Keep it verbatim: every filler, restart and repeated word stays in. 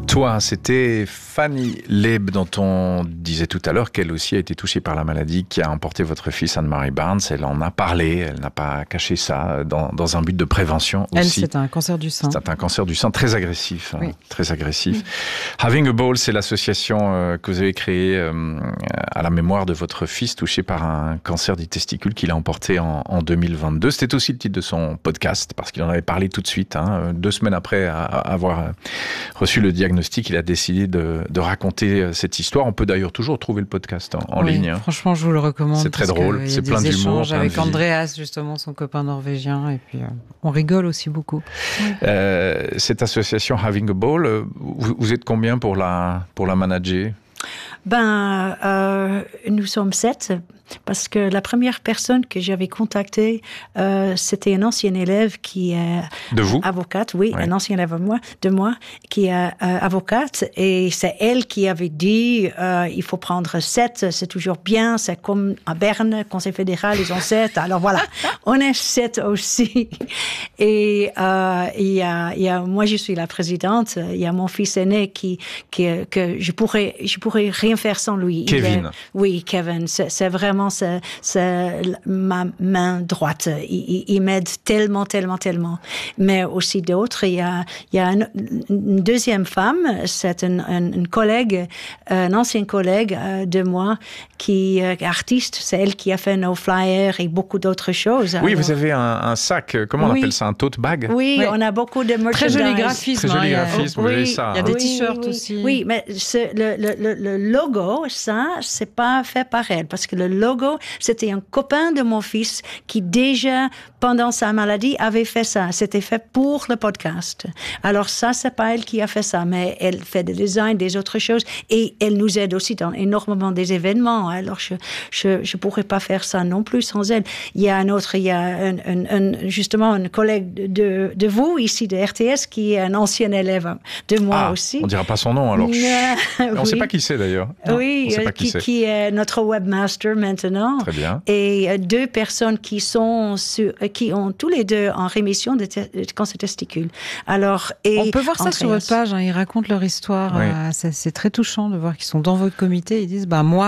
Toi, c'était Fanny Leib dont on disait tout à l'heure qu'elle aussi a été touchée par la maladie qui a emporté votre fils Anne-Marie Barnes. Elle en a parlé, elle n'a pas caché ça dans, dans un but de prévention elle, aussi. Elle, c'est un cancer du sein. C'est un cancer du sein très agressif, oui. hein, très agressif. Oui. Having a Ball, c'est l'association euh, que vous avez créée euh, à la mémoire de votre fils touché par un cancer des testicules qu'il a emporté en, en deux mille vingt-deux. C'était aussi le titre de son podcast parce qu'il en avait parlé tout de suite, hein, deux semaines après avoir reçu le diagnostic. Il a décidé de, de raconter cette histoire. On peut d'ailleurs toujours trouver le podcast en, en oui, ligne. Franchement, je vous le recommande. C'est très drôle, c'est plein d'humour. Plein avec Andreas, justement, son copain norvégien, et puis euh, on rigole aussi beaucoup. Euh, cette association Having a Ball, vous, vous êtes combien pour la, pour la manager ? Ben, euh, nous sommes sept. Parce que la première personne que j'avais contactée, euh, c'était un ancien élève qui est de vous? avocate, oui, ouais. un ancien élève de moi, de moi qui est euh, avocate, et c'est elle qui avait dit euh, il faut prendre sept, c'est toujours bien, c'est comme à Berne, Conseil fédéral, ils ont sept. Alors voilà, on est sept aussi. Et euh, il y a, il y a, moi je suis la présidente, il y a mon fils aîné qui, qui que je pourrais, je pourrais rien faire sans lui. Kevin. Est, oui, Kevin, c'est, c'est vraiment C'est, c'est ma main droite. Il, il, il m'aide tellement, tellement, tellement. Mais aussi d'autres. Il y a, il y a une, une deuxième femme, c'est une, une, une collègue, une ancienne collègue de moi qui est artiste. C'est elle qui a fait nos flyers et beaucoup d'autres choses. Oui, Alors, vous avez un, un sac, comment on oui. appelle ça, un tote bag? Oui, oui, on a beaucoup de merchandise. Très joli graphisme. Très joli hein, graphisme, il y a, vous avez oui, ça. Il y a des oui, t-shirts oui, oui. aussi. Oui, mais ce, le, le, le logo, ça, c'est pas fait par elle. Parce que le logo, c'était un copain de mon fils qui déjà, pendant sa maladie, avait fait ça. C'était fait pour le podcast. Alors ça, c'est pas elle qui a fait ça, mais elle fait des designs, des autres choses, et elle nous aide aussi dans énormément des événements. Alors je, je, je pourrais pas faire ça non plus sans elle. Il y a un autre, il y a un, un, un, justement un collègue de, de vous, ici de R T S, qui est un ancien élève de moi ah, aussi. On dira pas son nom alors. Non, on ne oui. sait pas qui c'est d'ailleurs. Non, oui, on sait pas qui, qui, c'est. qui est notre webmaster maintenant. Très bien. Et deux personnes qui sont sur, qui ont tous les deux en rémission de, te, de cancer testicule. Alors, et on peut voir ça Andreas. sur votre page, hein, ils racontent leur histoire. Oui. Euh, c'est, c'est très touchant de voir qu'ils sont dans votre comité. Ils disent, bah moi,